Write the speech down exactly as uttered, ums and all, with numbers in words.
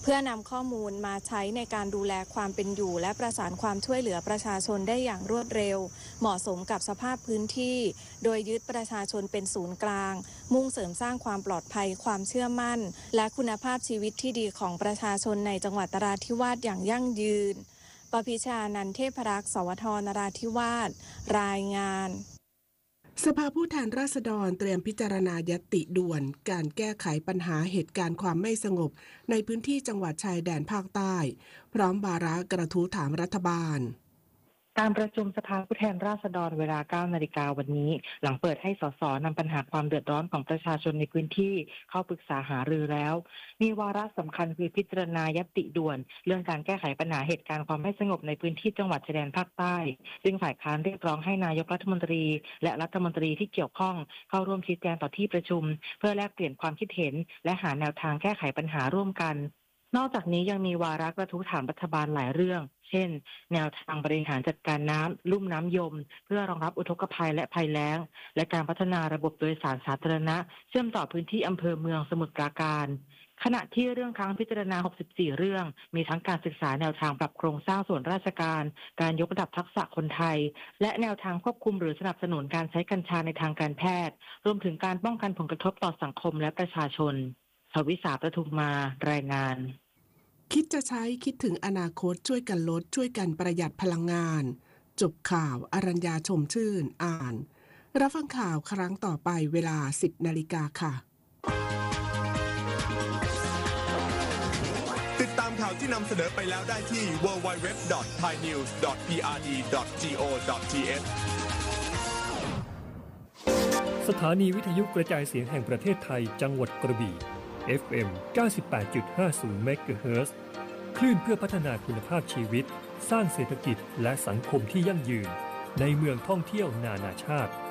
เพื่อนำข้อมูลมาใช้ในการดูแลความเป็นอยู่และประสานความช่วยเหลือประชาชนได้อย่างรวดเร็วเหมาะสมกับสภาพพื้นที่โดยยึดประชาชนเป็นศูนย์กลางมุ่งเสริมสร้างความปลอดภัยความเชื่อมั่นและคุณภาพชีวิตที่ดีของประชาชนในจังหวัดนราธิวาสอย่างยั่งยืนปพิชานันท์เทพรักษ์สวทนราธิวาสรายงานสภาผู้แทนราษฎรเตรียมพิจารณาญัตติด่วนการแก้ไขปัญหาเหตุการณ์ความไม่สงบในพื้นที่จังหวัดชายแดนภาคใต้พร้อมวาระกระทู้ถามรัฐบาลการประชุมสภาผู้แทนราษฎรเวลา เก้านาฬิกาวันนี้หลังเปิดให้สสนำปัญหาความเดือดร้อนของประชาชนในพื้นที่เข้าปรึกษาหารือแล้วมีวาระสำคัญคือพิจารณาญัตติด่วนเรื่องการแก้ไขปัญหาเหตุการณ์ความไม่สงบในพื้นที่จังหวัดชายแดนภาคใต้ซึ่งฝ่ายค้านเรียกร้องให้นายกรัฐมนตรีและรัฐมนตรีที่เกี่ยวข้องเข้าร่วมชี้แจงต่อที่ประชุมเพื่อแลกเปลี่ยนความคิดเห็นและหาแนวทางแก้ไขปัญหาร่วมกันนอกจากนี้ยังมีวาระกระทู้ถามรัฐบาลหลายเรื่องเช่นแนวทางบริหารจัดการน้ำลุ่มน้ำยมเพื่อรองรับอุทกภัยและภัยแล้งและการพัฒนาระบบโดยสารสาธารณะเชื่อมต่อพื้นที่อำเภอเมืองสมุทรปราการขณะที่เรื่องค้างพิจารณาหกสิบสี่เรื่องมีทั้งการศึกษาแนวทางปรับโครงสร้างส่วนราชการการยกระดับทักษะคนไทยและแนวทางควบคุมหรือสนับสนุนการใช้กัญชาในทางการแพทย์รวมถึงการป้องกันผลกระทบต่อสังคมและประชาชนทวิสาประทุมมารายงานคิดจะใช้คิดถึงอนาคตช่วยกันลดช่วยกันประหยัดพลังงานจบข่าวอรัญญาชมชื่นอ่านรับฟังข่าวครั้งต่อไปเวลา สิบนาฬิกาค่ะติดตามข่าวที่นำเสนอไปแล้วได้ที่ ดับเบิลยู ดับเบิลยู ดับเบิลยู ดอท ไทยนิวส์ ดอท พี อาร์ ดี ดอท จี โอ ดอท ที เอชสถานีวิทยุกระจายเสียงแห่งประเทศไทยจังหวัดกระบี่ เอฟ เอ็ม เก้าสิบแปดจุดห้าศูนย์ เมกะเฮิรตซ์ คลื่นเพื่อพัฒนาคุณภาพชีวิตสร้างเศรษฐกิจและสังคมที่ยั่งยืนในเมืองท่องเที่ยวนานาชาติ